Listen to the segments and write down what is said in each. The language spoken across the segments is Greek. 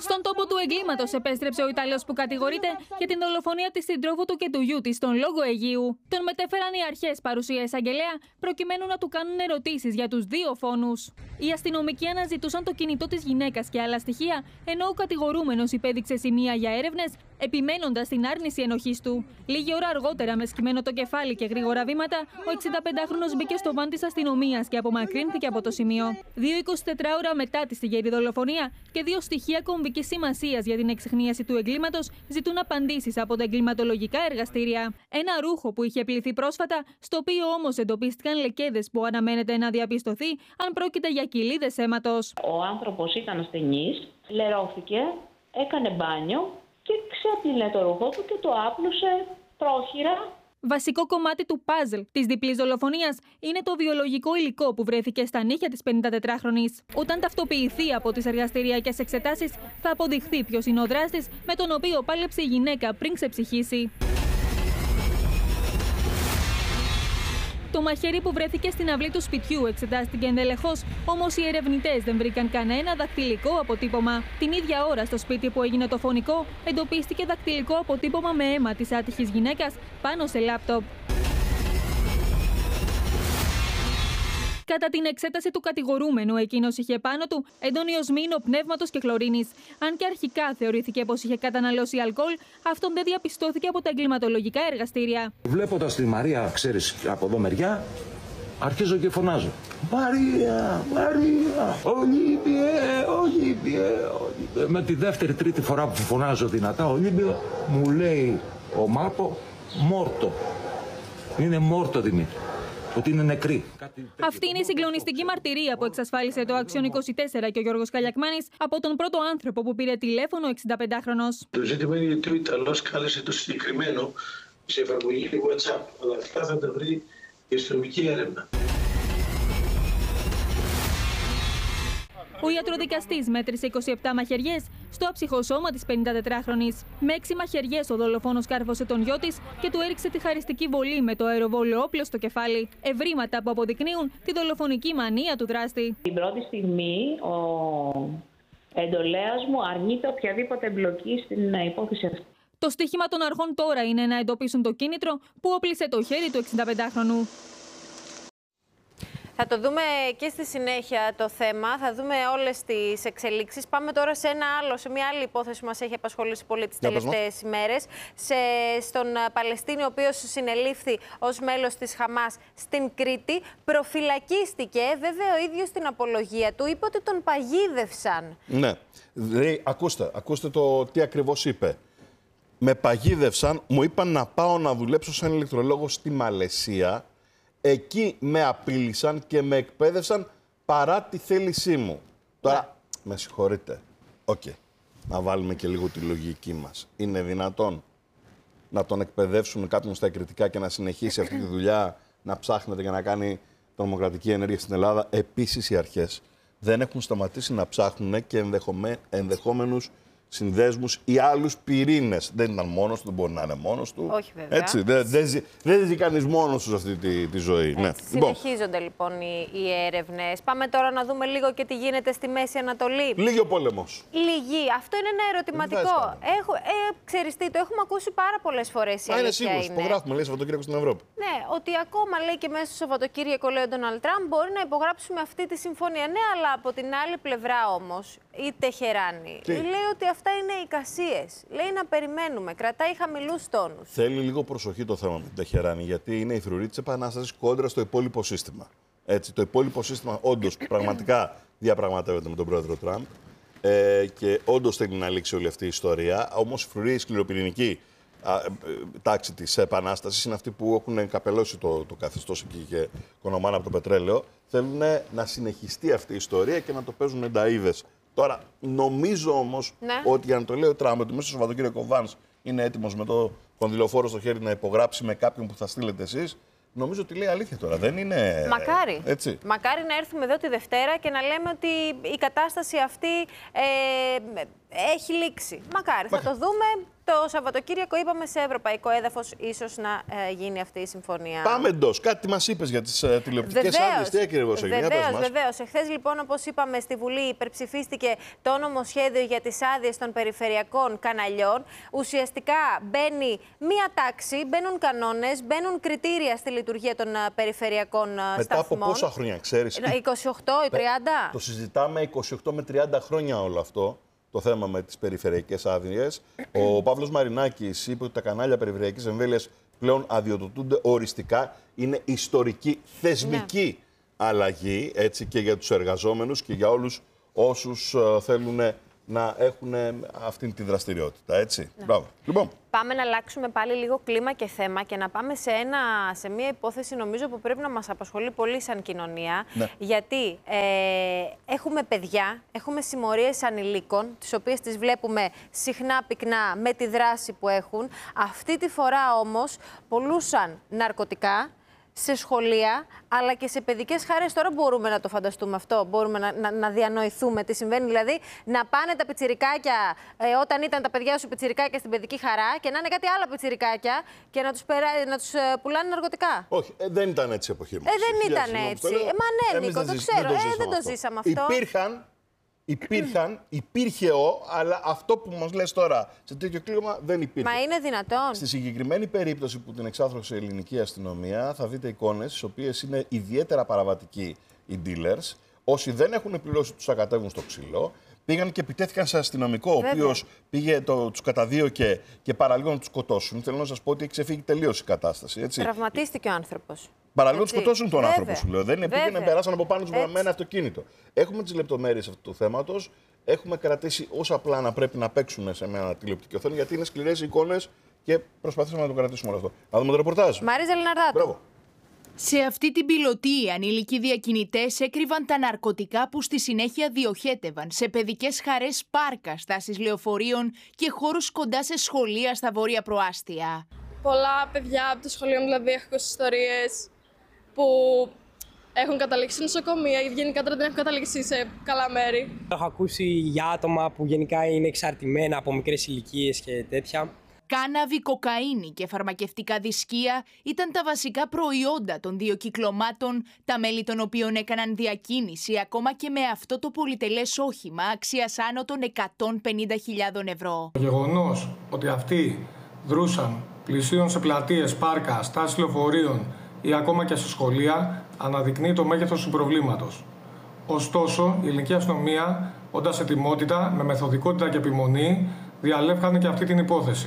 Στον τόπο του εγκλήματος επέστρεψε ο Ιταλός που κατηγορείται για την δολοφονία της συντρόφου του και του γιού της στον Λόγο Αιγαίου. Τον μετέφεραν οι αρχές παρουσία εισαγγελέα προκειμένου να του κάνουν ερωτήσεις για τους δύο φόνους. Οι αστυνομικοί αναζητούσαν το κινητό της γυναίκας και άλλα στοιχεία, ενώ ο κατηγορούμενος υπέδειξε σημεία για έρευνες, επιμένοντας την άρνηση ενοχής του. Λίγη ώρα αργότερα, με σκυμμένο το κεφάλι και γρήγορα βήματα, ο 65χρονος μπήκε στο βαν της αστυνομίας και απομακρύνθηκε από το σημείο. 24 ώρα μετά τη στιγερή δολοφονία και δύο στοιχεία κομβικής σημασίας για την εξιχνίαση του εγκλήματος ζητούν απαντήσεις από τα εγκληματολογικά εργαστήρια. Ένα ρούχο που είχε πληθεί πρόσφατα, στο οποίο όμως εντοπίστηκαν λεκέδες που αναμένεται να διαπιστωθεί αν πρόκειται για κοιλίδες αίματος. Ο άνθρωπος ήταν ασθενής, λερώθηκε, έκανε μπάνιο και ξέπλυνε το ρούχό του και το άπλωσε πρόχειρα. Βασικό κομμάτι του παζλ της διπλής δολοφονίας είναι το βιολογικό υλικό που βρέθηκε στα νύχια της 54χρονης. Όταν ταυτοποιηθεί από τις εργαστηριακές εξετάσεις, θα αποδειχθεί ποιος είναι ο δράστης με τον οποίο πάλεψε η γυναίκα πριν ξεψυχήσει. Το μαχαίρι που βρέθηκε στην αυλή του σπιτιού εξετάστηκε ενδελεχώς, όμως οι ερευνητές δεν βρήκαν κανένα δακτυλικό αποτύπωμα. Την ίδια ώρα, στο σπίτι που έγινε το φονικό, εντοπίστηκε δακτυλικό αποτύπωμα με αίμα της άτυχης γυναίκας πάνω σε λάπτοπ. Κατά την εξέταση του κατηγορούμενου, εκείνος είχε πάνω του έντονη οσμήνο πνεύματος και χλωρίνης. Αν και αρχικά θεωρήθηκε πως είχε καταναλώσει αλκοόλ, αυτόν δεν διαπιστώθηκε από τα εγκληματολογικά εργαστήρια. Βλέποντας τη Μαρία, ξέρεις, από εδώ μεριά, αρχίζω και φωνάζω. Μαρία, Μαρία, Ολύμπιε, Ολύμπιε. Με τη δεύτερη, τρίτη φορά που φωνάζω δυνατά, Ολύμπιε, μου λέει ο Μάπο, μόρτο. Είναι μόρτο, Δημήτρη. Ότι είναι νεκρή. Αυτή είναι η συγκλονιστική μαρτυρία που εξασφάλισε το Action 24 και ο Γιώργος Καλιακμάνης από τον πρώτο άνθρωπο που πήρε τηλέφωνο, 65χρονος. Το ζήτημα είναι ότι ο Ιταλός κάλεσε το συγκεκριμένο σε εφαρμογή WhatsApp. Αλλά αυτά θα τα βρει η αστυνομική έρευνα. Ο ιατροδικαστής μέτρησε 27 μαχαιριές στο άψυχο σώμα της 54χρονης. Με 6 μαχαιριές ο δολοφόνος κάρφωσε τον γιο της και του έριξε τη χαριστική βολή με το αεροβόλο όπλο στο κεφάλι. Ευρήματα που αποδεικνύουν τη δολοφονική μανία του δράστη. Την πρώτη στιγμή ο εντολέας μου αρνείται οποιαδήποτε εμπλοκή στην υπόθεση αυτή. Το στοίχημα των αρχών τώρα είναι να εντοπίσουν το κίνητρο που όπλισε το χέρι του 65χρονου. Θα το δούμε και στη συνέχεια το θέμα, θα δούμε όλες τις εξελίξεις. Πάμε τώρα σε μια άλλη υπόθεση που μας έχει απασχολήσει πολύ τις τελευταίες ημέρες. Στον Παλαιστίνιο, ο οποίος συνελήφθη ως μέλος της Χαμάς στην Κρήτη, προφυλακίστηκε. Βέβαια ο ίδιος στην απολογία του είπε ότι τον παγίδευσαν. Ναι, δηλαδή, ακούστε το τι ακριβώς είπε. Με παγίδευσαν, μου είπαν να πάω να δουλέψω σαν ηλεκτρολόγος στη Μαλαισία. Εκεί με απείλησαν και με εκπαίδευσαν παρά τη θέλησή μου. Τώρα, με συγχωρείτε. Να βάλουμε και λίγο τη λογική μας. Είναι δυνατόν να τον εκπαιδεύσουμε κάποιον στα εκρητικά και να συνεχίσει αυτή τη δουλειά, να ψάχνεται για να κάνει τρομοκρατική ενέργεια στην Ελλάδα? Επίσης, οι αρχές δεν έχουν σταματήσει να ψάχνουν και ενδεχόμενους συνδέσμους ή άλλους πυρήνες. Δεν ήταν μόνος του, δεν μπορεί να είναι μόνος του. Όχι, βέβαια. Έτσι, δεν ζει κανείς μόνος του σε αυτή τη ζωή. Ναι. Συνεχίζονται λοιπόν οι έρευνες. Πάμε τώρα να δούμε λίγο και τι γίνεται στη Μέση Ανατολή. Λίγη ο πόλεμος. Λίγη. Αυτό είναι ένα ερωτηματικό. Ξέρεις τι, το έχουμε ακούσει πάρα πολλές φορές. Είναι σίγουρος. Υπογράφουμε, λέει, Σαββατοκύριακο στην Ευρώπη. Ναι, ότι ακόμα λέει και μέσα στο Σαββατοκύριακο, λέει ο Ντόναλντ Τραμπ, μπορεί να υπογράψουμε αυτή τη συμφωνία. Ναι, αλλά από την άλλη πλευρά όμως, η Τεχεράνη λέει ότι αυτά είναι εικασίες. Λέει να περιμένουμε. Κρατάει χαμηλούς τόνους. Θέλει λίγο προσοχή το θέμα με την Τεχεράνη, γιατί είναι η φρουρή της επανάστασης κόντρα στο υπόλοιπο σύστημα. Έτσι, το υπόλοιπο σύστημα όντως πραγματικά διαπραγματεύεται με τον πρόεδρο Τραμπ και όντως θέλει να λήξει όλη αυτή η ιστορία. Όμως η φρουρή, η σκληροπυρηνική τάξη της επανάστασης είναι αυτοί που έχουν καπελώσει το καθεστώς εκεί και κονομάνε από το πετρέλαιο. Θέλουν να συνεχιστεί αυτή η ιστορία και να το παίζουν ενταΐδες. Τώρα, νομίζω όμως ότι για να το λέει ο Τραμπ, ότι μέσα στο Σαββατοκύριακο ο Βάνς είναι έτοιμος με το κονδυλοφόρο στο χέρι να υπογράψει με κάποιον που θα στείλετε εσείς, νομίζω ότι λέει αλήθεια τώρα. Δεν είναι. Μακάρι. Έτσι. Μακάρι να έρθουμε εδώ τη Δευτέρα και να λέμε ότι η κατάσταση αυτή έχει λήξει. Μακάρι. Θα το δούμε. το Σαββατοκύριακο είπαμε σε ευρωπαϊκό έδαφος ίσως να γίνει αυτή η συμφωνία. Πάμε εντός. Κάτι μας είπες για τις τηλεοπτικές άδειες. Τι ακριβώς έγινε? Βεβαίως. Εχθές λοιπόν, όπως είπαμε, στη Βουλή υπερψηφίστηκε το νομοσχέδιο για τις άδειες των περιφερειακών καναλιών. Ουσιαστικά μπαίνει μία τάξη, μπαίνουν κανόνες, μπαίνουν κριτήρια στη λειτουργία των περιφερειακών σταθμών. Μετά από πόσα χρόνια, ξέρεις? 28 ή 30. Το συζητάμε 28 με 30 χρόνια όλο αυτό. Το θέμα με τις περιφερειακές άδειες. Ο Παύλος Μαρινάκης είπε ότι τα κανάλια περιφερειακής εμβέλειας πλέον αδειοδοτούνται οριστικά. Είναι ιστορική, θεσμική αλλαγή, έτσι, και για τους εργαζόμενους και για όλους όσους θέλουν να έχουν αυτή τη δραστηριότητα, έτσι. Μπράβο. Λοιπόν. Πάμε να αλλάξουμε πάλι λίγο κλίμα και θέμα και να πάμε σε μια υπόθεση, νομίζω, που πρέπει να μας απασχολεί πολύ σαν κοινωνία. Ναι. Γιατί έχουμε παιδιά, έχουμε συμμορίες ανηλίκων, τις οποίες τις βλέπουμε συχνά πυκνά με τη δράση που έχουν. Αυτή τη φορά όμως πολλούσαν ναρκωτικά σε σχολεία, αλλά και σε παιδικές χαρές. Τώρα μπορούμε να το φανταστούμε αυτό, μπορούμε να διανοηθούμε τι συμβαίνει. Δηλαδή, να πάνε τα πιτσιρικάκια, όταν ήταν τα παιδιά σου πιτσιρικάκια στην παιδική χαρά, και να είναι κάτι άλλα πιτσιρικάκια και να τους πουλάνε ναρκωτικά. Όχι, δεν ήταν έτσι η εποχή μας. Δεν ήταν έτσι. Μα ναι, Νίκο, το ξέρω. Δεν το ζήσαμε αυτό. Υπήρχε αλλά αυτό που μας λες τώρα σε τέτοιο κλίμα δεν υπήρχε. Μα είναι δυνατόν? Στη συγκεκριμένη περίπτωση που την εξάθρωσε η ελληνική αστυνομία, θα δείτε εικόνες στις οποίες είναι ιδιαίτερα παραβατικοί οι dealers. Όσοι δεν έχουν πληρώσει, τους ακατεύουν στο ξύλο. Πήγαν και επιτέθηκαν σε αστυνομικό, ο οποίος πήγε, τους καταδίωκε και παραλίγο να τους σκοτώσουν. Θέλω να σας πω ότι έχει ξεφύγει τελείως η κατάσταση. Έτσι. Τραυματίστηκε ο άνθρωπος. Παραλίγο να τους σκοτώσουν τον άνθρωπο, σου λέω. Δεν πήγαινε, περάσαν από πάνω με ένα αυτοκίνητο. Έχουμε τις λεπτομέρειες αυτού του θέματος. Έχουμε κρατήσει όσα πλάνα πρέπει να παίξουν σε μια τηλεοπτική οθόνη, γιατί είναι σκληρές εικόνες και προσπαθήσαμε να το κρατήσουμε όλο αυτό. Να δούμε το ρεπορτάζ. Μαρίζα Λιναρδάτου. Μπράβο. Σε αυτή την πιλωτή, οι ανήλικοι διακινητές έκρυβαν τα ναρκωτικά που στη συνέχεια διοχέτευαν σε παιδικές χαρές, πάρκα, στάσεις λεωφορείων και χώρους κοντά σε σχολεία στα βόρεια προάστια. Πολλά παιδιά από το σχολείο μου, δηλαδή, έχω ακούσει ιστορίες που έχουν καταλήξει σε νοσοκομεία ή γενικά τώρα δεν έχουν καταλήξει σε καλά μέρη. Έχω ακούσει για άτομα που γενικά είναι εξαρτημένα από μικρές ηλικίες και τέτοια. Κάναβη, κοκαίνη και φαρμακευτικά δισκία ήταν τα βασικά προϊόντα των δύο κυκλωμάτων, τα μέλη των οποίων έκαναν διακίνηση ακόμα και με αυτό το πολυτελές όχημα αξίας άνω των 150.000 ευρώ. Το γεγονός ότι αυτοί δρούσαν πλησίων σε πλατείες, πάρκα, στάσεις λεωφορείων ή ακόμα και σε σχολεία αναδεικνύει το μέγεθος του προβλήματος. Ωστόσο, η ελληνική αστυνομία, όντας ετοιμότητα, με μεθοδικότητα και επιμονή, διαλεύκανε και αυτή την υπόθεση.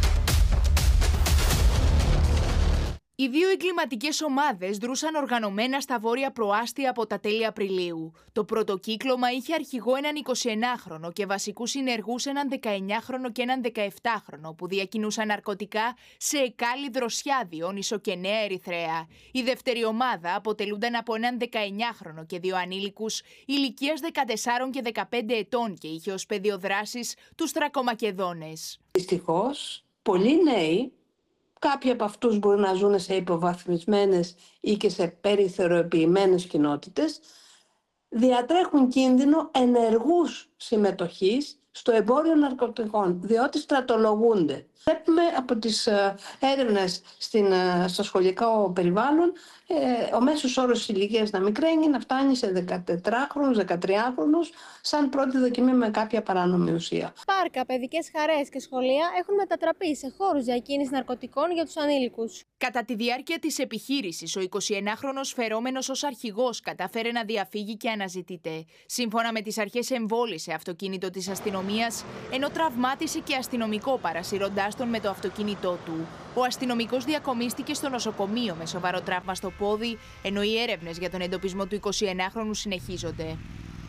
Οι δύο εγκληματικές ομάδες δρούσαν οργανωμένα στα βόρεια προάστια από τα τέλη Απριλίου. Το πρώτο κύκλωμα είχε αρχηγό έναν 21χρονο και βασικούς συνεργούς έναν 19χρονο και έναν 17χρονο που διακινούσαν ναρκωτικά σε Εκάλη, Δροσιά, Διόνυσο και Νέα Ερυθρέα. Η δεύτερη ομάδα αποτελούνταν από έναν 19χρονο και δύο ανήλικους ηλικίας 14 και 15 ετών και είχε ως πεδίο δράσης τους Θρακομακεδόνες. Δυστυχώς, πολλοί νέοι, κάποιοι από αυτούς μπορεί να ζουν σε υποβαθμισμένες ή και σε περιθωριοποιημένες κοινότητες, διατρέχουν κίνδυνο ενεργούς συμμετοχής στο εμπόριο ναρκωτικών, διότι στρατολογούνται. Βλέπουμε από τις έρευνες στο σχολικό περιβάλλον ο μέσος όρος ηλικίας να μικραίνει, να φτάνει σε 14χρονους, 13χρονους, σαν πρώτη δοκιμή με κάποια παράνομη ουσία. Πάρκα, παιδικές χαρές και σχολεία έχουν μετατραπεί σε χώρους διακίνησης ναρκωτικών για τους ανήλικους. Κατά τη διάρκεια της επιχείρησης, ο 21χρονος φερόμενος ως αρχηγός κατάφερε να διαφύγει και αναζητείται. Σύμφωνα με τις αρχές, εμβόλησε αυτοκίνητο της αστυνομίας, ενώ τραυμάτισε και αστυνομικό παρασυροντάς τον με το αυτοκίνητό του. Ο αστυνομικός διακομίστηκε στο νοσοκομείο με σοβαρό τραύμα στο πόδι, ενώ οι έρευνες για τον εντοπισμό του 21χρονου συνεχίζονται.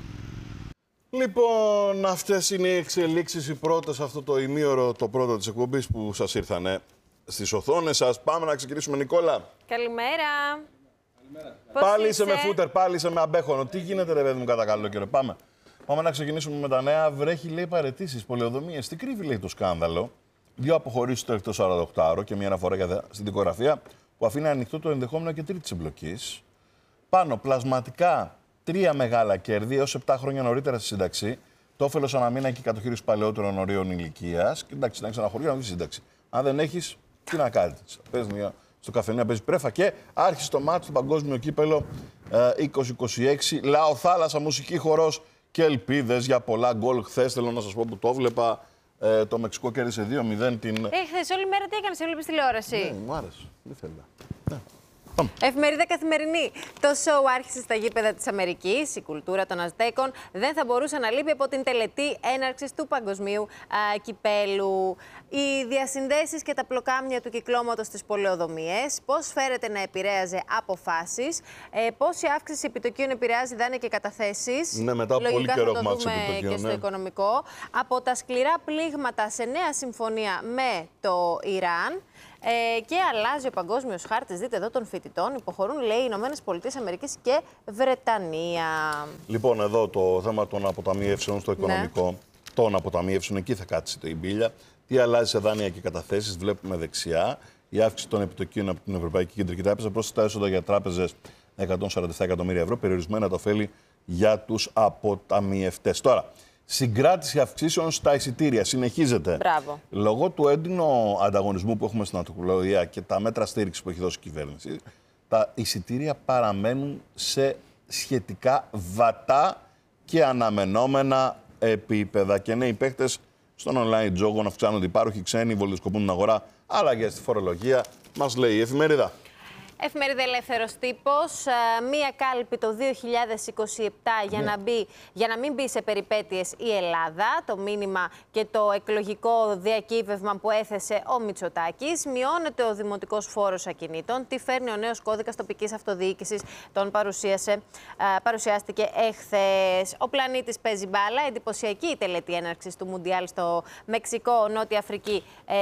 Λοιπόν, αυτές είναι οι εξελίξεις, οι πρώτες, αυτό το ημίωρο, το πρώτο της εκπομπής που σας ήρθανε στις οθόνες σας. Πάμε να ξεκινήσουμε, Νικόλα. Καλημέρα. Πάλι είσαι με φούτερ, πάλι είσαι με αμπέχονο. Τι γίνεται, ρε παιδί μου, κατά καλό καιρό. Πάμε να ξεκινήσουμε με τα νέα. Βρέχει, λέει, παραιτήσεις, πολεοδομίες. Τι κρύβει, λέει, το σκάνδαλο. 2 αποχωρήσεις το τελευταίο 48ωρο και μια αναφορά στην δικογραφία που αφήνει ανοιχτό το ενδεχόμενο και τρίτης εμπλοκής. Πάνω, πλασματικά, 3 μεγάλα κέρδη έως 7 χρόνια νωρίτερα στη σύνταξη. Το όφελος αναμείνα και κατοχήρωση παλαιότερων ορίων ηλικίας. Και εντάξει, να έχεις ένα χωριό, να δεις σύνταξη. Αν δεν έχεις, τι να κάνεις. Παίζει στο καφενείο, παίζει πρέφα και άρχισε το μάτι στο παγκόσμιο κύπελο 2026. Λάο θάλασσα, μουσική, χορός και ελπίδες για πολλά γκολ. Χθες θέλω να σας πω που το βλέπα. Το Μεξικό κέρδισε 2-0 την. Χθες όλη μέρα τι έκανες, έβλεπες τηλεόραση? Ναι, μου άρεσε. Δεν θέλω. Ναι. Εφημερίδα Καθημερινή. Το σοου άρχισε στα γήπεδα της Αμερικής. Η κουλτούρα των Αζτέκων δεν θα μπορούσε να λείπει από την τελετή έναρξης του παγκοσμίου κυπέλου. Οι διασυνδέσεις και τα πλοκάμια του κυκλώματος στις πολεοδομίες. Πώς φέρεται να επηρέαζε αποφάσεις. Πώς η αύξηση επιτοκίων επηρεάζει δάνεια και καταθέσεις. Ναι, μετά από πολύ καιρό έχουμε αύξηση επιτοκίων. Και στο οικονομικό. Από τα σκληρά πλήγματα σε νέα συμφωνία με το Ιράν. Και αλλάζει ο παγκόσμιος χάρτης. Δείτε εδώ των φοιτητών. Υποχωρούν, λέει, οι Ηνωμένες Πολιτείες Αμερικής και Βρετανία. Λοιπόν, εδώ το θέμα των αποταμιεύσεων στο οικονομικό. Ναι. Των αποταμιεύσεων, εκεί θα κάτσει η μπίλια. Τι αλλάζει σε δάνεια και καταθέσεις, βλέπουμε δεξιά. Η αύξηση των επιτοκίων από την Ευρωπαϊκή Κεντρική Τράπεζα, πρόσθετα έσοδα για τράπεζες 147 εκατομμύρια ευρώ, περιορισμένα τα ωφέλη για τους αποταμιευτές. Τώρα, συγκράτηση αυξήσεων στα εισιτήρια συνεχίζεται. Μπράβο. Λόγω του έντονου ανταγωνισμού που έχουμε στην αυτοκολλησία και τα μέτρα στήριξης που έχει δώσει η κυβέρνηση, τα εισιτήρια παραμένουν σε σχετικά βατά και αναμενόμενα επίπεδα. Και νέοι παίκτες στον online τζόγο να αυξάνονται υπάροχοι ξένοι, βολιδοσκοπούν την αγορά, αλλαγές στη φορολογία, μας λέει η εφημερίδα. Εφημερίδα Ελεύθερος Τύπος, μία κάλπη το 2027 για να μην μπει σε περιπέτειες η Ελλάδα. Το μήνυμα και το εκλογικό διακύβευμα που έθεσε ο Μητσοτάκης. Μειώνεται ο δημοτικός φόρος ακινήτων. Τι φέρνει ο νέος κώδικας τοπικής αυτοδιοίκησης, τον παρουσιάστηκε εχθές. Ο πλανήτης παίζει μπάλα. Εντυπωσιακή η τελετή έναρξης του Μουντιάλ στο Μεξικό, Νότια Αφρική,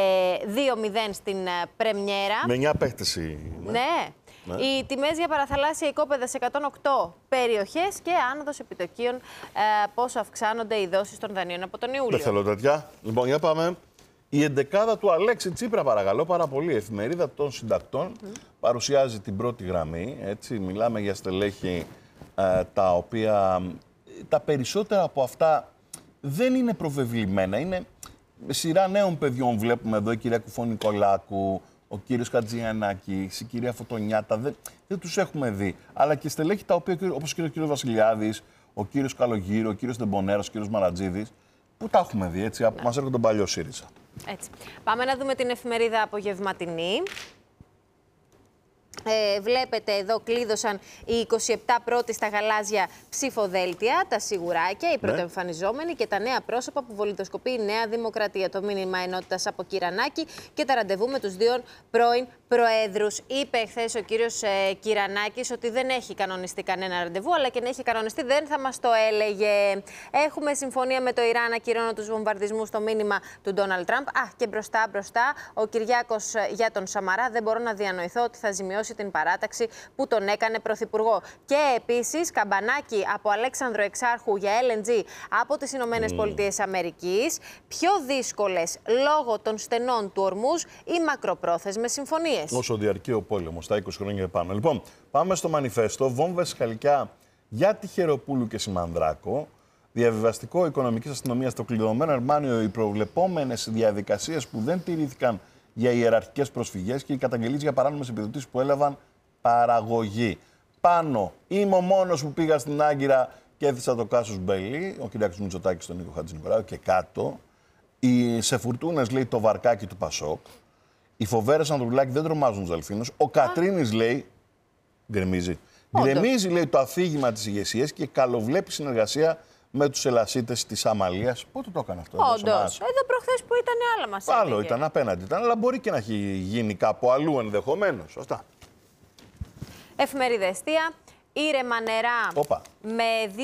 2-0 στην πρεμιέρα. Με 9 παίχτες. Ναι. Ναι. Οι τιμές για παραθαλάσσια οικόπεδα σε 108 περιοχές και άνοδος επιτοκίων, πόσο αυξάνονται οι δόσεις των δανείων από τον Ιούλιο. Δεν θέλω τέτοια. Λοιπόν, για πάμε. Η εντεκάδα του Αλέξη Τσίπρα, παρακαλώ πάρα πολύ. Η εφημερίδα των συντακτών παρουσιάζει την πρώτη γραμμή. Έτσι, μιλάμε για στελέχη τα οποία τα περισσότερα από αυτά δεν είναι προβεβλημένα. Είναι σειρά νέων παιδιών. Βλέπουμε εδώ η κυρία Κουφό-Νικολάκου, ο κύριος Χατζιαννάκης, η κυρία Φωτονιάτα, δεν τους έχουμε δει. Αλλά και στελέχη τα οποία, όπως και ο κύριος Βασιλιάδης, ο κύριος Καλογύρου, ο κύριος Δεμπονέρος, ο κύριος Μαρατζίδης, που τα έχουμε δει, έτσι, μας έρχονται τον παλιό ΣΥΡΙΖΑ. Έτσι. Πάμε να δούμε την εφημερίδα Απογευματινή. Βλέπετε εδώ κλείδωσαν οι 27 πρώτοι στα γαλάζια ψηφοδέλτια, τα σιγουράκια, οι πρωτοεμφανιζόμενοι και τα νέα πρόσωπα που βολιδοσκοπεί η Νέα Δημοκρατία. Το μήνυμα ενότητας από Κυρανάκη και τα ραντεβού με τους δύο πρώην προέδρους. Είπε χθες ο κύριος Κυρανάκης ότι δεν έχει κανονιστεί κανένα ραντεβού, αλλά και να έχει κανονιστεί δεν θα μας το έλεγε. Έχουμε συμφωνία με το Ιράν, ακυρώνω τους βομβαρδισμούς, το μήνυμα του Ντόναλντ Τραμπ. Και μπροστά, ο Κυριάκος για τον Σαμαρά. Δεν μπορώ να διανοηθώ ότι θα ζημιώσει την παράταξη που τον έκανε πρωθυπουργό. Και επίσης καμπανάκι από Αλέξανδρο Εξάρχου για LNG από τις Ηνωμένες Πολιτείες Αμερικής. Πιο δύσκολες λόγω των στενών του Ορμούζ ή μακροπρόθεσμες συμφωνίες. Όσο διαρκεί ο πόλεμος, τα 20 χρόνια και πάνω. Λοιπόν, πάμε στο μανιφέστο. Βόμβες σκαλικιά για Τυχεροπούλου και Σιμανδράκο. Διαβιβαστικό οικονομικής αστυνομίας στο κλειδωμένο Ερμάνιο. Οι προβλεπόμενες διαδικασίες που δεν τηρήθηκαν για ιεραρχικές προσφυγές και οι καταγγελίες για παράνομες επιδοτήσεις που έλαβαν παραγωγή. Πάνω, είμαι ο μόνος που πήγα στην Άγκυρα και έθεσα το κάσους Μπελή, ο Κυριάκος Μητσοτάκης στον Νίκο Χατζηνικολάου, και κάτω. Σε φουρτούνες, λέει, το βαρκάκι του Πασόκ. Οι φοβέρες Ανδρουλάκη δεν τρομάζουν τους Δελφίνους. Ο Κατρίνης, λέει, γκρεμίζει. Γκρεμίζει, λέει, το αφήγημα της ηγεσίας και καλοβλέπει συνεργασία με τους ελασίτες της Αμαλίας. Πότε το έκανε αυτό? Όντως. Εδώ προχθές που ήταν άλλα μας έλεγε. Άλλο ήταν, απέναντι ήταν, αλλά μπορεί και να έχει γίνει κάπου αλλού ενδεχομένως. Σωστά. Εφημερίδα Εστία. Ήρεμα νερά. Με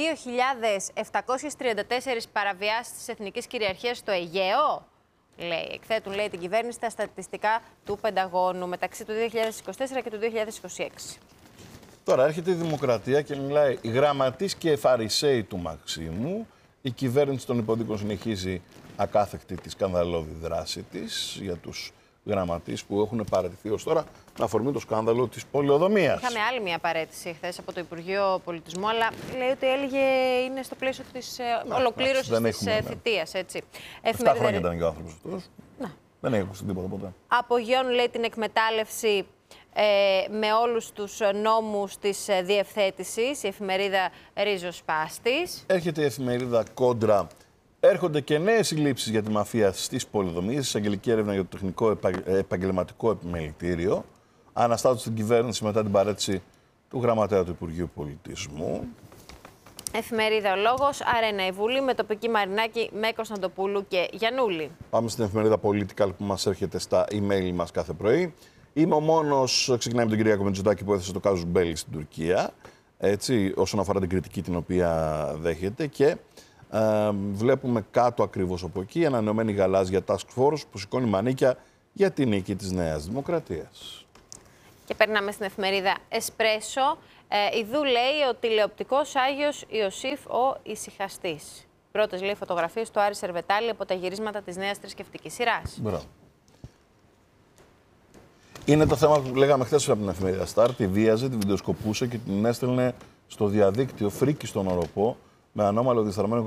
2.734 παραβιάσεις της εθνικής κυριαρχίας στο Αιγαίο. Λέει, εκθέτουν, λέει, την κυβέρνηση τα στατιστικά του Πενταγώνου μεταξύ του 2024 και του 2026. Τώρα έρχεται η Δημοκρατία και μιλάει γραμματείς και φαρισαίοι του Μαξίμου. Η κυβέρνηση των υποδίκων συνεχίζει ακάθεκτη τη σκανδαλώδη δράση της για τους γραμματείς που έχουν παραιτηθεί ως τώρα με αφορμή το σκάνδαλο της πολεοδομίας. Είχαμε άλλη μια παραίτηση χθες από το Υπουργείο Πολιτισμού, αλλά λέει ότι έλεγε είναι στο πλαίσιο της ολοκλήρωσης της θητείας. 7 χρόνια ήταν και ο άνθρωπος αυτός. Δεν έχει ακούσει τίποτα ποτέ. Απογειώνουν, λέει, την εκμετάλλευση με όλους τους νόμους της διευθέτησης, η εφημερίδα Ριζοσπάστης. Έρχεται η εφημερίδα Κόντρα. Έρχονται και νέες συλλήψεις για τη μαφία στις πολεοδομίες, εισαγγελική έρευνα για το τεχνικό επαγγελματικό επιμελητήριο. Αναστάτωση στην κυβέρνηση μετά την παρέτηση του γραμματέα του Υπουργείου Πολιτισμού. Εφημερίδα Ο Λόγος, Αρένα η Βουλή, με τοπική Μαρινάκη, με Κωνσταντοπούλου και Γιαννούλη. Πάμε στην εφημερίδα Political που μας έρχεται στα email μας κάθε πρωί. Είμαι ο μόνος, ξεκινάει με τον Κυριάκο Μητσοτάκη που έθεσε το κάζους μπέλι στην Τουρκία, έτσι, όσον αφορά την κριτική την οποία δέχεται, και βλέπουμε κάτω ακριβώς από εκεί ανανεωμένη γαλάζια task force που σηκώνει μανίκια για την νίκη της Νέας Δημοκρατίας. Και περνάμε στην εφημερίδα Εσπρέσο. Ιδού λέει ο τηλεοπτικός Άγιος Ιωσήφ ο Ησυχαστής. Πρώτες, λέει, φωτογραφίες του Άρη Σερβετάλη από τα γυρίσματα της νέας θρησκευτικής σειράς. Μπράβο. Είναι το θέμα που λέγαμε χθες από την εφημερίδα Star. Τη βίαζε, τη βιντεοσκοπούσε και την έστελνε στο διαδίκτυο φρίκη στον οροπό με ανώμαλο διεφθαρμένο